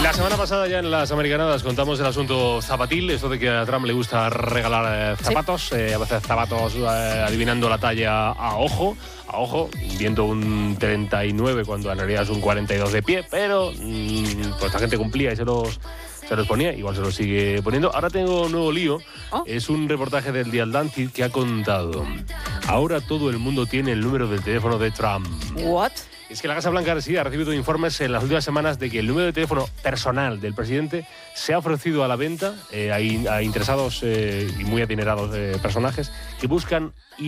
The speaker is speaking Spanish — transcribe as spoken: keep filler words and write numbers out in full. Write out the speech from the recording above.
La semana pasada ya en las Americanadas contamos el asunto zapatil, esto de que a Trump le gusta regalar eh, zapatos, sí. eh, a veces zapatos eh, adivinando la talla a ojo, a ojo, viendo un treinta y nueve cuando en realidad es un cuarenta y dos de pie, pero mmm, pues la gente cumplía y se los... se los ponía, igual se los sigue poniendo. Ahora tengo un nuevo lío. Oh. Es un reportaje del The Atlantic que ha contado: ahora todo el mundo tiene el número del teléfono de Trump. ¿What? Es que la Casa Blanca sí ha recibido informes en las últimas semanas de que el número de teléfono personal del presidente se ha ofrecido a la venta eh, a, a interesados eh, y muy adinerados eh, personajes que buscan